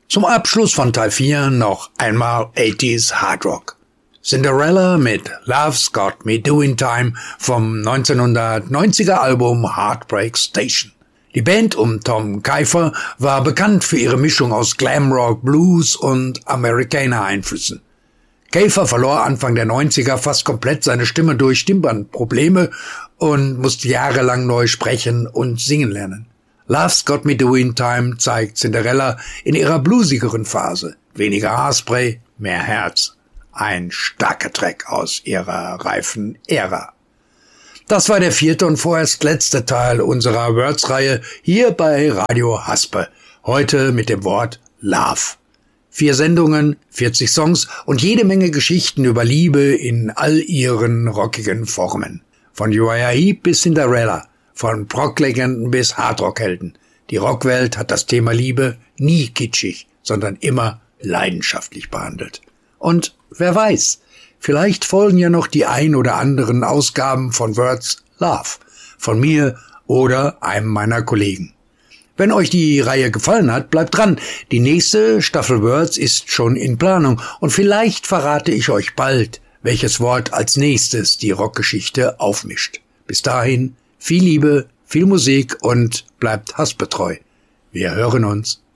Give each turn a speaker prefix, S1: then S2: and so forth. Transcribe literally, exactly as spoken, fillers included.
S1: Zum Abschluss von Teil vier noch einmal achtziger Hard Rock. Cinderella mit Love's Got Me Doing Time vom neunzehnhundertneunziger Album Heartbreak Station. Die Band um Tom Keifer war bekannt für ihre Mischung aus Glamrock, Blues und Amerikaner-Einflüssen. Keifer verlor Anfang der neunziger fast komplett seine Stimme durch Stimmbandprobleme und musste jahrelang neu sprechen und singen lernen. Love's Got Me Doing Time zeigt Cinderella in ihrer bluesigeren Phase. Weniger Haarspray, mehr Herz. Ein starker Track aus ihrer reifen Ära. Das war der vierte und vorerst letzte Teil unserer Words-Reihe hier bei Radio Haspe. Heute mit dem Wort Love. Vier Sendungen, vierzig Songs und jede Menge Geschichten über Liebe in all ihren rockigen Formen. Von Uriah Heep bis Cinderella, von Prog-Legenden bis Hardrock-Helden. Die Rockwelt hat das Thema Liebe nie kitschig, sondern immer leidenschaftlich behandelt. Und wer weiß, vielleicht folgen ja noch die ein oder anderen Ausgaben von Words Love, von mir oder einem meiner Kollegen. Wenn euch die Reihe gefallen hat, bleibt dran. Die nächste Staffel Words ist schon in Planung und vielleicht verrate ich euch bald, welches Wort als nächstes die Rockgeschichte aufmischt. Bis dahin, viel Liebe, viel Musik und bleibt haspetreu. Wir hören uns.